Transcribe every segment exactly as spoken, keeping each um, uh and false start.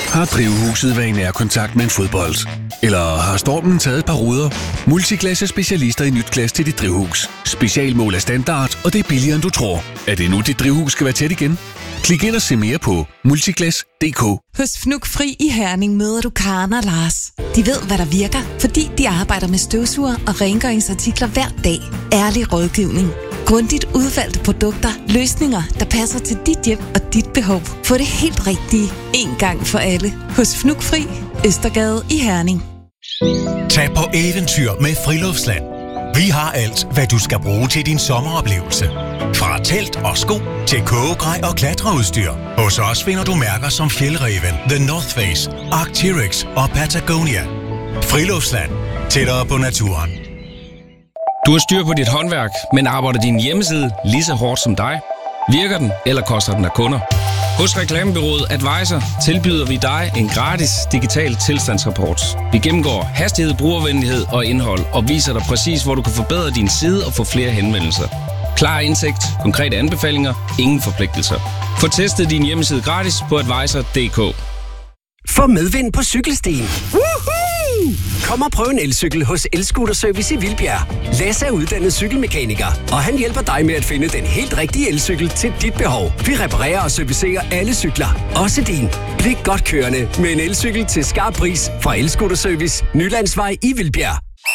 Har drivhuset været i nærkontakt med en fodbold? Eller har stormen taget et par ruder? Multiclass er specialister i nyt glas til dit drivhus. Specialmål af standard, og det er billigere end du tror. Er det nu, dit drivhus skal være tæt igen? Klik ind og se mere på multiclass punktum d k. Hos Fnug Fri i Herning møder du Karen og Lars. De ved, hvad der virker, fordi de arbejder med støvsuger og rengøringsartikler hver dag. Ærlig rådgivning. Grundigt udvalgte produkter. Løsninger, der passer til dit hjem og dit behov. Få det helt rigtige. En gang for alle. Hos Fnug Fri. Østergade i Herning. Tag på eventyr med Friluftsland. Vi har alt, hvad du skal bruge til din sommeroplevelse. Fra telt og sko til kogegrej og klatreudstyr. Hos os finder du mærker som Fjällräven, The North Face, Arc'teryx og Patagonia. Friluftsland. Tættere på naturen. Du har styr på dit håndværk, men arbejder din hjemmeside lige så hårdt som dig? Virker den, eller koster den af kunder? Hos Reklamebureauet Advisor tilbyder vi dig en gratis digital tilstandsrapport. Vi gennemgår hastighed, brugervenlighed og indhold og viser dig præcis, hvor du kan forbedre din side og få flere henvendelser. Klar indsigt, konkrete anbefalinger, ingen forpligtelser. Få testet din hjemmeside gratis på advisor punktum d k. Få medvind på cykelstien. Woohoo! Kom og prøv en elcykel hos El-Scooter-service i Vildbjerg. Lasse er uddannet cykelmekaniker, og han hjælper dig med at finde den helt rigtige elcykel til dit behov. Vi reparerer og servicerer alle cykler, også din. Bliv godt kørende med en elcykel til skarp pris fra El-Scooter-service, Nylandsvej i Vildbjerg.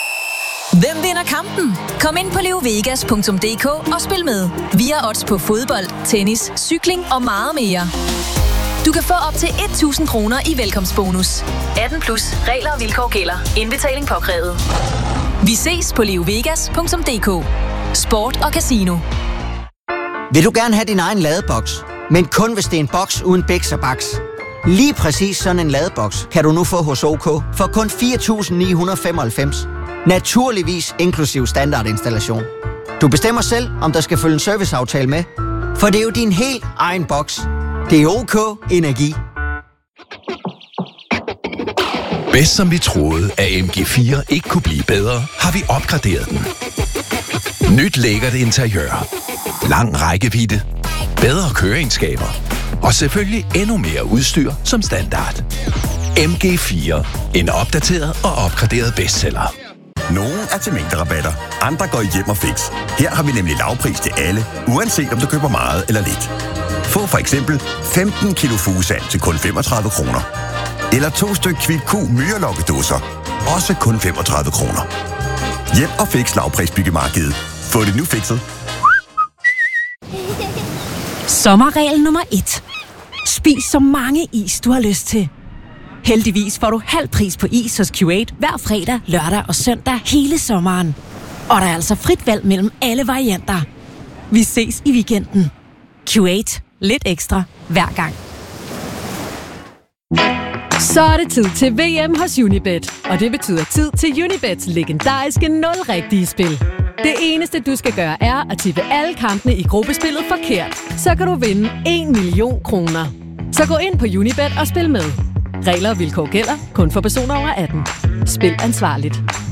Hvem vinder kampen? Kom ind på leovegas punktum d k og spil med. Vi har odds på fodbold, tennis, cykling og meget mere. Du kan få op til tusind kroner i velkomstbonus. atten plus. Regler og vilkår gælder. Indbetaling påkrævet. Vi ses på leovegas punktum d k. Sport og casino. Vil du gerne have din egen ladeboks, men kun hvis det er en boks uden bæks og baks? Lige præcis sådan en ladeboks kan du nu få hos OK for kun fire tusind ni hundrede femoghalvfems. Naturligvis inklusiv standardinstallation. Du bestemmer selv, om der skal følge en serviceaftale med, for det er jo din helt egen boks. Det er OK Energi. Bedst som vi troede, at M G fire ikke kunne blive bedre, har vi opgraderet den. Nyt lækkert interiør, lang rækkevidde, bedre køreegenskaber og selvfølgelig endnu mere udstyr som standard. M G fire. En opdateret og opgraderet bestseller. Nogle er til mængderabatter, andre går i hjem og fix. Her har vi nemlig lavpris til alle, uanset om du køber meget eller lidt. Få for eksempel femten kilo fugesand til kun femogtredive kroner. Eller to styk Kvick-Q myrelokkedåser, også kun femogtredive kroner. Hjem og fix lavprisbyggemarkedet. Få det nu fikset. Sommerregel nummer et. Spis så mange is, du har lyst til. Heldigvis får du halv pris på is hos Q otte hver fredag, lørdag og søndag hele sommeren. Og der er altså frit valg mellem alle varianter. Vi ses i weekenden. Q otte. Lidt ekstra hver gang. Så er det tid til V M hos Unibet. Og det betyder tid til Unibets legendariske nul-rigtige spil. Det eneste, du skal gøre, er at tippe alle kampene i gruppespillet forkert. Så kan du vinde en million kroner. Så gå ind på Unibet og spil med. Regler og vilkår gælder kun for personer over atten. Spil ansvarligt.